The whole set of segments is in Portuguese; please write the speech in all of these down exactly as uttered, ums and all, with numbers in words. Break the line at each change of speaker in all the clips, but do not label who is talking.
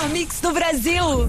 melhor mix do Brasil.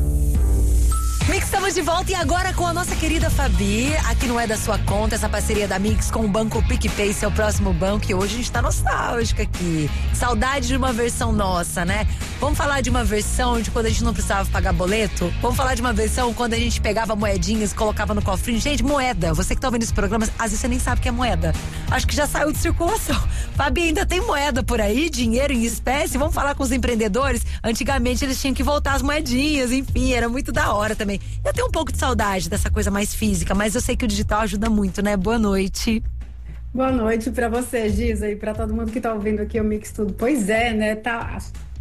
Mix, estamos de volta e agora com a nossa querida Fabi. Aqui não é da sua conta, essa parceria da Mix com o Banco PicPay, seu próximo banco. E hoje a gente tá nostálgica aqui. Saudade de uma versão nossa, né? Vamos falar de uma versão de quando a gente não precisava pagar boleto? Vamos falar de uma versão quando a gente pegava moedinhas e colocava no cofrinho. Gente, moeda. Você que tá ouvindo esse programa, às vezes você nem sabe o que é moeda. Acho que já saiu de circulação. Fabi, ainda tem moeda por aí? Dinheiro em espécie? Vamos falar com os empreendedores? Antigamente eles tinham que voltar as moedinhas, enfim, era muito da hora também. Eu tenho um pouco de saudade dessa coisa mais física, mas eu sei que o digital ajuda muito, né? Boa noite.
Boa noite pra você, Giza, e pra todo mundo que tá ouvindo aqui o Mix Tudo. Pois é, né? Tá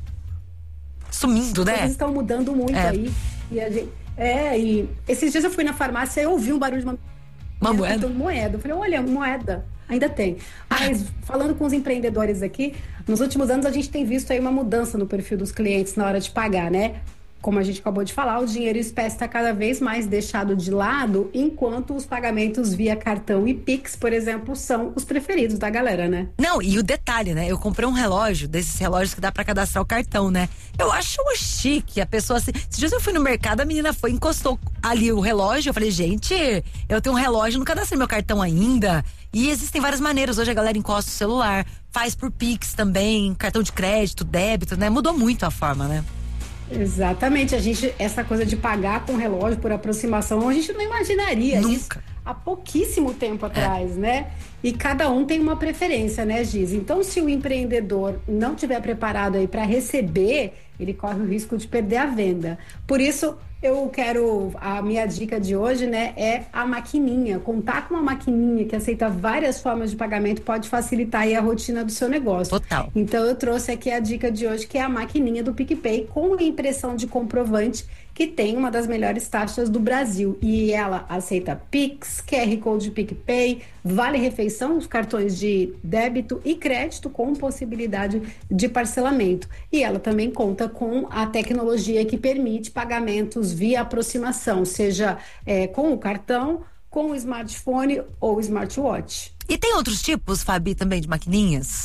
sumindo, né?
Eles estão mudando muito é. aí. E a gente... É, e esses dias eu fui na farmácia e eu ouvi um barulho de uma,
uma moeda.
moeda. Eu falei, olha, moeda. Ainda tem. Mas falando com os empreendedores aqui, nos últimos anos a gente tem visto aí uma mudança no perfil dos clientes na hora de pagar, né? Como a gente acabou de falar, o dinheiro em espécie está cada vez mais deixado de lado, enquanto os pagamentos via cartão e Pix, por exemplo, são os preferidos da galera, né?
Não, e o detalhe, né? Eu comprei um relógio, desses relógios que dá pra cadastrar o cartão, né? Eu acho chique, a pessoa assim... Esses dias eu fui no mercado, a menina foi, encostou ali o relógio, eu falei, gente, eu tenho um relógio, não cadastrei meu cartão ainda. E existem várias maneiras, hoje a galera encosta o celular, faz por Pix também, cartão de crédito, débito, né? Mudou muito a forma, né?
Exatamente, a gente, essa coisa de pagar com relógio por aproximação, a gente não imaginaria
Nunca.
isso há pouquíssimo tempo atrás, é. né? E cada um tem uma preferência, né, Giz? Então, se o empreendedor não estiver preparado aí para receber, ele corre o risco de perder a venda. Por isso, eu quero, a minha dica de hoje, né, é a maquininha. Contar com uma maquininha que aceita várias formas de pagamento pode facilitar aí a rotina do seu negócio.
Total.
Então, eu trouxe aqui a dica de hoje, que é a maquininha do PicPay com impressão de comprovante, que tem uma das melhores taxas do Brasil. E ela aceita Pix, Q R Code PicPay, Vale Refeição, os cartões de débito e crédito com possibilidade de parcelamento. E ela também conta com a tecnologia que permite pagamentos via aproximação, seja é, com o cartão, com o smartphone ou smartwatch.
E tem outros tipos, Fabi, também de maquininhas?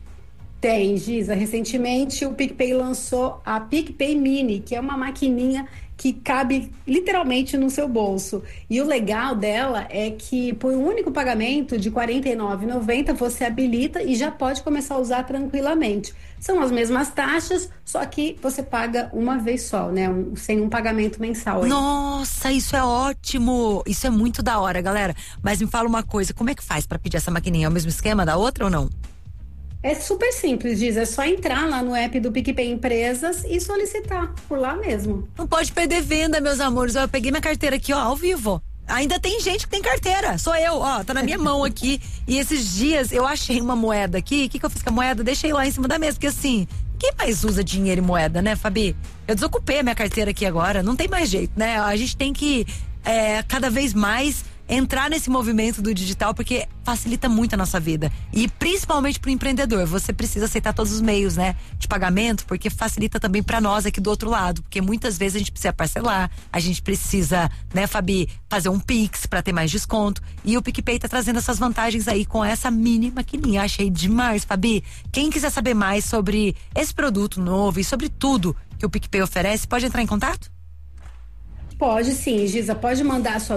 Tem, Giza. Recentemente o PicPay lançou a PicPay Mini, que é uma maquininha que cabe literalmente no seu bolso. E o legal dela é que por um único pagamento de quarenta e nove reais e noventa centavos você habilita e já pode começar a usar tranquilamente. São as mesmas taxas, só que você paga uma vez só, né? Um, sem um pagamento mensal. Aí.
Nossa, isso é ótimo! Isso é muito da hora, galera. Mas me fala uma coisa, como é que faz para pedir essa maquininha? É o mesmo esquema da outra ou não?
É super simples, Giz, é só entrar lá no app do PicPay Empresas e solicitar por lá mesmo.
Não pode perder venda, meus amores. Eu peguei minha carteira aqui, ó, ao vivo. Ainda tem gente que tem carteira, sou eu, ó, tá na minha mão aqui. E esses dias eu achei uma moeda aqui, o que que eu fiz com a moeda? Deixei lá em cima da mesa, porque assim, quem mais usa dinheiro e moeda, né, Fabi? Eu desocupei a minha carteira aqui agora, não tem mais jeito, né? A gente tem que é, cada vez mais entrar nesse movimento do digital, porque facilita muito a nossa vida. E principalmente pro empreendedor, você precisa aceitar todos os meios, né, de pagamento, porque facilita também para nós aqui do outro lado, porque muitas vezes a gente precisa parcelar, a gente precisa, né, Fabi, fazer um Pix para ter mais desconto, e o PicPay tá trazendo essas vantagens aí com essa mini maquininha. Achei demais, Fabi. Quem quiser saber mais sobre esse produto novo e sobre tudo que o PicPay oferece, pode entrar em contato?
Pode sim, Giza, pode mandar a sua